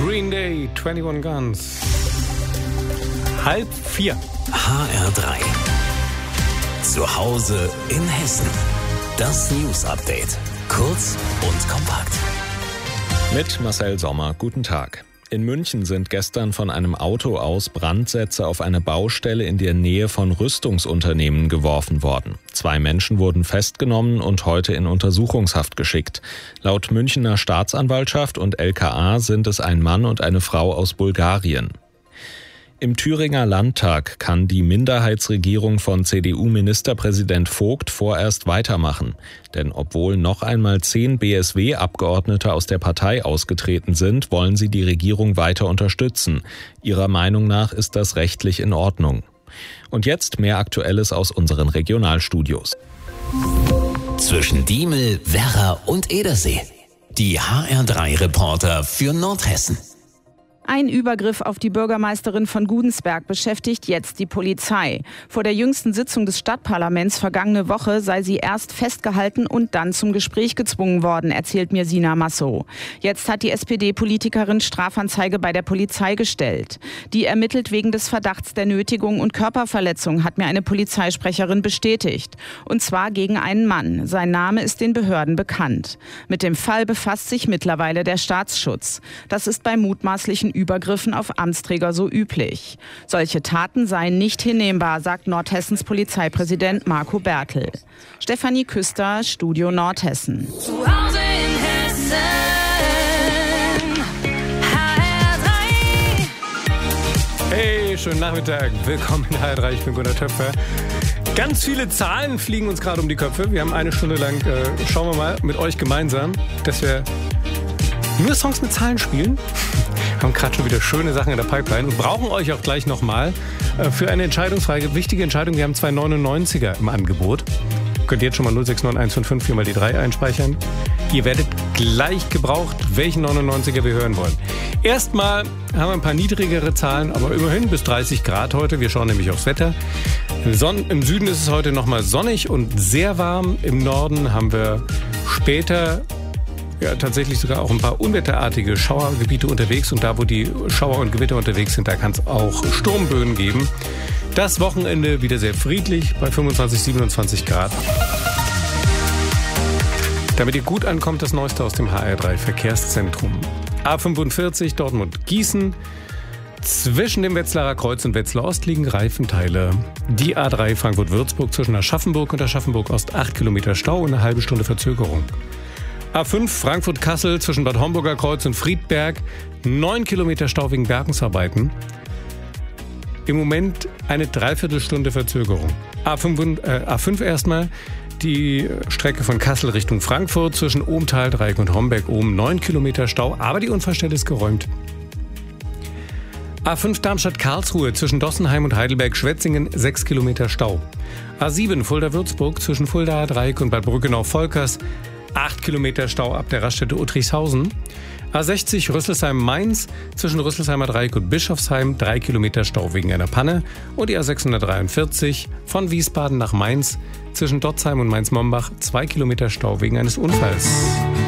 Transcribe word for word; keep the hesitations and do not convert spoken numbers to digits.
Green Day, einundzwanzig Guns. Halb vier. H R drei. Zu Hause in Hessen. Das News Update. Kurz und kompakt. Mit Marcel Sommer. Guten Tag. In München sind gestern von einem Auto aus Brandsätze auf eine Baustelle in der Nähe von Rüstungsunternehmen geworfen worden. Zwei Menschen wurden festgenommen und heute in Untersuchungshaft geschickt. Laut Münchner Staatsanwaltschaft und L K A sind es ein Mann und eine Frau aus Bulgarien. Im Thüringer Landtag kann die Minderheitsregierung von C D U-Ministerpräsident Vogt vorerst weitermachen. Denn obwohl noch einmal zehn B S W-Abgeordnete aus der Partei ausgetreten sind, wollen sie die Regierung weiter unterstützen. Ihrer Meinung nach ist das rechtlich in Ordnung. Und jetzt mehr Aktuelles aus unseren Regionalstudios. Zwischen Diemel, Werra und Edersee. Die H R drei Reporter für Nordhessen. Ein Übergriff auf die Bürgermeisterin von Gudensberg beschäftigt jetzt die Polizei. Vor der jüngsten Sitzung des Stadtparlaments vergangene Woche sei sie erst festgehalten und dann zum Gespräch gezwungen worden, erzählt mir Sina Masso. Jetzt hat die S P D-Politikerin Strafanzeige bei der Polizei gestellt. Die ermittelt wegen des Verdachts der Nötigung und Körperverletzung, hat mir eine Polizeisprecherin bestätigt. Und zwar gegen einen Mann. Sein Name ist den Behörden bekannt. Mit dem Fall befasst sich mittlerweile der Staatsschutz. Das ist bei mutmaßlichen Übergriffen auf Amtsträger so üblich. Solche Taten seien nicht hinnehmbar, sagt Nordhessens Polizeipräsident Marco Bertel. Stefanie Küster, Studio Nordhessen. Zu Hause in Hessen, H R drei. Hey, schönen Nachmittag. Willkommen in H R drei. Ich bin Gunnar Töpfer. Ganz viele Zahlen fliegen uns gerade um die Köpfe. Wir haben eine Stunde lang, äh, schauen wir mal, mit euch gemeinsam, dass wir nur Songs mit Zahlen spielen. Wir haben gerade schon wieder schöne Sachen in der Pipeline und brauchen euch auch gleich nochmal äh, für eine Entscheidungsfrage. Wichtige Entscheidung, wir haben zwei neunundneunziger im Angebot. Könnt ihr jetzt schon mal null sechs neun eins fünf fünf vier mal die drei einspeichern. Ihr werdet gleich gebraucht, welchen neunundneunziger wir hören wollen. Erstmal haben wir ein paar niedrigere Zahlen, aber immerhin bis dreißig Grad heute. Wir schauen nämlich aufs Wetter. Im, Son- im Süden ist es heute nochmal sonnig und sehr warm. Im Norden haben wir später ja, tatsächlich sogar auch ein paar unwetterartige Schauergebiete unterwegs. Und da, wo die Schauer und Gewitter unterwegs sind, da kann es auch Sturmböen geben. Das Wochenende wieder sehr friedlich bei fünfundzwanzig, siebenundzwanzig Grad. Damit ihr gut ankommt, das Neueste aus dem H R drei Verkehrszentrum. A fünfundvierzig Dortmund-Gießen. Zwischen dem Wetzlarer Kreuz und Wetzlar Ost liegen Reifenteile. Die A drei Frankfurt-Würzburg zwischen Aschaffenburg und Aschaffenburg-Ost acht Kilometer Stau und eine halbe Stunde Verzögerung. A fünf Frankfurt-Kassel zwischen Bad Homburger Kreuz und Friedberg, neun Kilometer Stau wegen Bergungsarbeiten. Im Moment eine Dreiviertelstunde Verzögerung. A fünf, äh, A fünf erstmal, die Strecke von Kassel Richtung Frankfurt zwischen Ohmtal, Dreieck und Homberg-Ohm, neun Kilometer Stau, aber die Unfallstelle ist geräumt. A fünf Darmstadt-Karlsruhe zwischen Dossenheim und Heidelberg-Schwetzingen, sechs Kilometer Stau. A sieben Fulda-Würzburg zwischen Fuldaer Dreieck und Bad Brückenau-Volkers, acht Kilometer Stau ab der Raststätte Uttrichshausen. A sechzig Rüsselsheim-Mainz zwischen Rüsselsheimer Dreieck und Bischofsheim, drei Kilometer Stau wegen einer Panne. Und die A sechshundertdreiundvierzig von Wiesbaden nach Mainz zwischen Dotzheim und Mainz-Mombach, zwei Kilometer Stau wegen eines Unfalls.